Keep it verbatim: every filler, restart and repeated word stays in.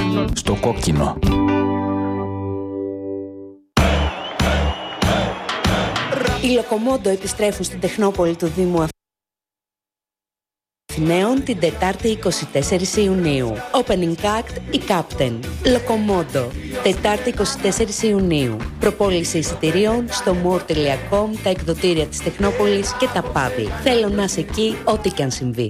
στο κόκκινο. Οι Λοκομόντο επιστρέφουν στην Τεχνόπολη του Δήμου Αθηναίων την Τετάρτη εικοστή τέταρτη Ιουνίου. Opening act η Captain. Λοκομόντο. Τετάρτη εικοστή τέταρτη Ιουνίου. Προπόληση εισιτηρίων στο more τελεία com, τα εκδοτήρια της Τεχνόπολης και τα παμπι. Θέλω να είσαι εκεί ό,τι και αν συμβεί.